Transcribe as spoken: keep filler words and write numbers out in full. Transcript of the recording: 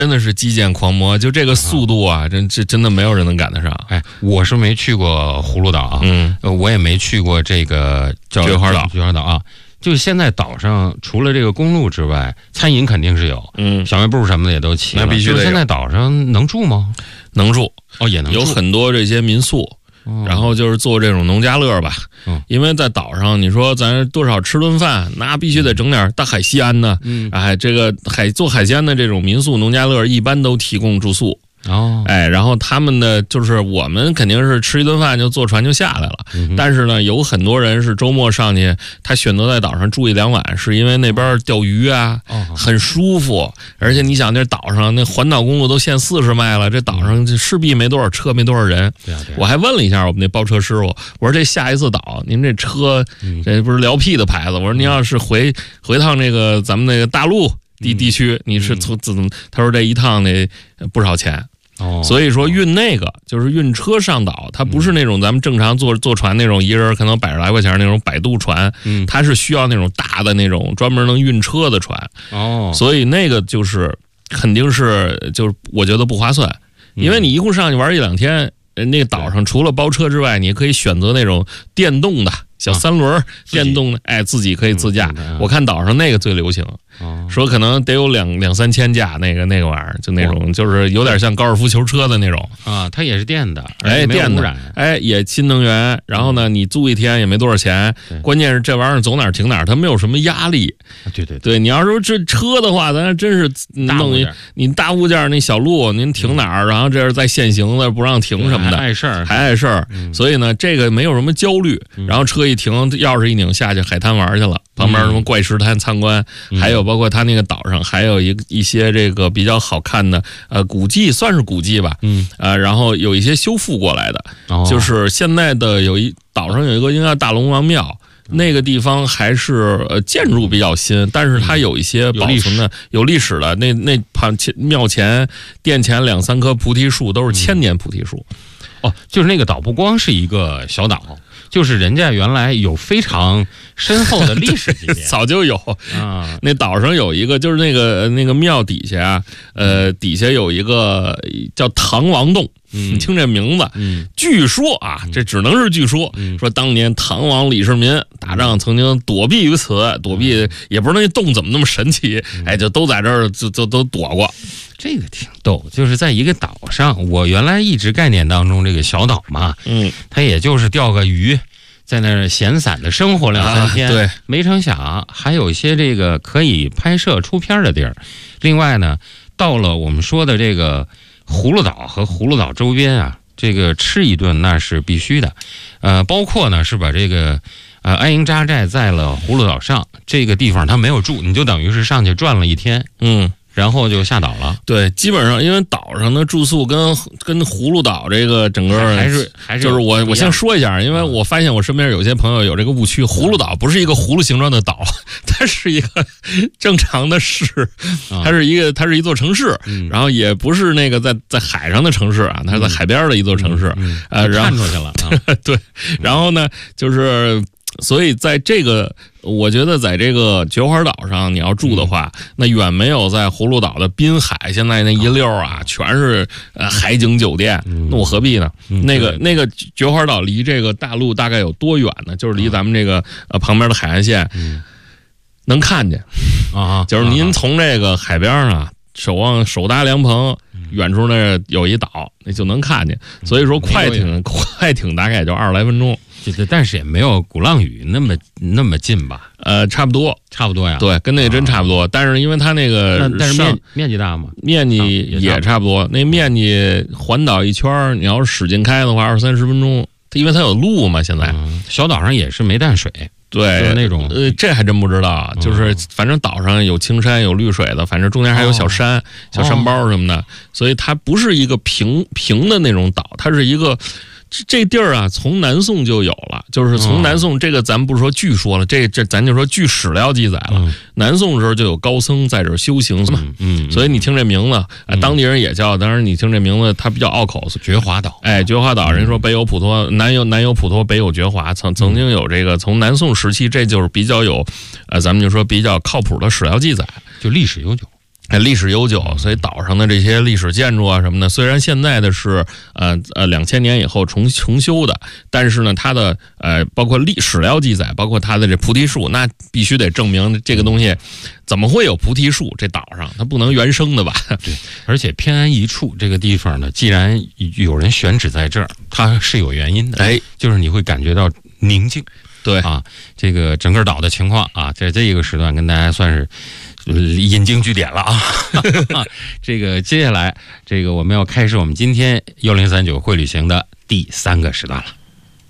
真的是基建狂魔，就这个速度啊，真这真的没有人能赶得上。 哎，我是没去过葫芦岛啊， 嗯， 呃，我也没去过这个叫菊花岛， 菊花岛啊。就现在岛上除了这个公路之外，餐饮肯定是有， 嗯， 小卖部什么的也都齐了。 那必须得有。 就是现在岛上能住吗？ 能住哦，也能住， 有很多这些民宿。 哦、 然后就是做这种农家乐吧， 嗯， 因为在岛上，你说咱多少吃顿饭，那必须得整点大海鲜呢。 嗯， 哎，这个海做海鲜的这种民宿农家乐一般都提供住宿。 哦， 哎，然后他们的就是我们肯定是吃一顿饭就坐船就下来了， 嗯、 但是呢，有很多人是周末上去，他选择在岛上住一两晚，是因为那边钓鱼啊， 哦、 很舒服，而且你想那岛上那环岛公路都限四十迈了，这岛上势必没多少车，没多少人。 对啊对啊， 我还问了一下我们那包车师傅，我说这下一次岛您这车，这不是辽 P 的牌子，我说您要是回回趟那个咱们那个大陆地地区，你是从怎么？他说这一趟得不少钱。 哦， 所以说运那个就是运车上岛，它不是那种咱们正常坐坐船那种一人可能百十来块钱那种摆渡船， 嗯， 它是需要那种大的那种专门能运车的船。 哦， 所以那个就是肯定是就是我觉得不划算，因为你一共上去玩一两天，那个岛上除了包车之外，你可以选择那种电动的小三轮、啊、电动的，哎，自己可以自驾。嗯、我看岛上那个最流行。 哦、 说可能得有两两三千架，那个那个玩意儿，就那种就是有点像高尔夫球车的那种啊，它也是电的， 哎，电的，哎，也新能源。然后呢，你租一天也没多少钱，关键是这玩意儿走哪儿停哪儿，它没有什么压力。 对对对，你要说这车的话，咱真是弄一你大物件那小路，您停哪儿，然后这是在限行的，不让停什么的， 碍事儿， 还碍事儿。所以呢，这个没有什么焦虑。然后车一停，钥匙一拧下去海滩玩去了，旁边什么怪石滩参观，还有包括它那个岛上还有一一些这个比较好看的呃古迹，算是古迹吧， 嗯呃，然后有一些修复过来的， 哦、 就是现在的有一岛上有一个应该大龙王庙。那个地方还是呃建筑比较新，但是它有一些保存的、嗯、有历史的。那那旁庙前殿前两三棵菩提树都是千年菩提树。 嗯、哦，就是那个岛不光是一个小岛，就是人家原来有非常深厚的历史积淀， 早就有啊。 那岛上有一个，就是那个那个庙底下，呃，底下有一个叫唐王洞。 嗯， 你听这名字， 嗯， 据说啊，这只能是据说， 嗯、 说当年唐王李世民打仗曾经躲避于此，躲避也不知道那洞怎么那么神奇， 嗯、 哎，就都在这儿就就都躲过。 这个挺逗，就是在一个岛上，我原来一直概念当中这个小岛嘛， 嗯， 它也就是钓个鱼，在那儿闲散的生活两三天， 啊、对， 没成想还有一些这个可以拍摄出片的地儿。另外呢，到了我们说的这个葫芦岛和葫芦岛周边啊，这个吃一顿那是必须的，呃，包括呢是把这个呃安营扎寨在了葫芦岛上这个地方，它没有住，你就等于是上去转了一天， 嗯。 然后就下岛了。 对，基本上因为岛上的住宿跟跟葫芦岛这个整个还是还是就是我我先说一下，因为我发现我身边有些朋友有这个误区，葫芦岛不是一个葫芦形状的岛，它是一个正常的市，它是一个它是一座城市，然后也不是那个在在海上的城市啊，它是在海边的一座城市，呃，然后看出去了， 对，然后呢就是。所以在这个，我觉得在这个菊花岛上，你要住的话，嗯、那远没有在葫芦岛的滨海，现在那一溜啊，哦、全是呃海景酒店， 嗯、 那我何必呢？ 嗯、 那个那个菊花岛离这个大陆大概有多远呢？就是离咱们这个呃旁边的海岸线， 嗯、 能看见啊， 就是您从这个海边上守望手搭凉棚。远处那有一岛，那就能看见。所以说快艇，快艇大概也就二十来分钟。 对，但是也没有鼓浪屿那么那么近吧？ 呃，差不多， 差不多呀。 对，跟那个真差不多。啊、但是因为它那个， 但是面面积大吗？ 面积也差不多。那面积环岛一圈，你要是使劲开的话，二三十分钟。因为它有路嘛，现在、 嗯、小岛上也是没淡水。 对， 就是那种呃，这还真不知道，就是反正岛上有青山有绿水的，反正中间还有小山、哦、小山包什么的，所以它不是一个平平的那种岛，它是一个。这地儿啊，从南宋就有了，就是从南宋这个，咱们不是说据说了，这这咱就说据史料记载了。嗯、南宋的时候就有高僧在这儿修行嘛， 嗯，嗯所以你听这名字，呃、当地人也叫，当然你听这名字，它比较拗口， 觉华岛。 哎，觉华岛，人说北有普陀，南有南有普陀，北有觉华，曾曾经有这个，从南宋时期，这就是比较有，呃，咱们就说比较靠谱的史料记载， 就历史悠久。 历史悠久，所以岛上的这些历史建筑啊什么的，虽然现在的是呃呃两千年以后重重修的，但是呢，它的呃包括历史料记载，包括它的这菩提树，那必须得证明这个东西怎么会有菩提树？这岛上它不能原生的吧？ 对，而且偏安一处这个地方呢，既然有人选址在这儿，它是有原因的， 哎， 就是你会感觉到宁静。 对啊，这个整个岛的情况啊，在这一个时段跟大家算是引经据典了啊。这个接下来，这个我们要开始我们今天幺零三九会旅行的第三个时段了。